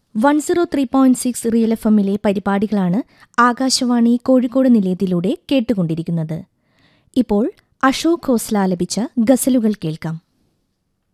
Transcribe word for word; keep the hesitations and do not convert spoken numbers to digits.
One zero three point six real F എമ്മിലെ പരിപാടികളാണ് ആകാശവാണി കോഴിക്കോട് നിലയത്തിലൂടെ കേട്ടുകൊണ്ടിരിക്കുന്നത്. ഇപ്പോൾ അശോക് ഖോസ്ല ആലപിച്ച ഗസലുകൾ കേൾക്കാം.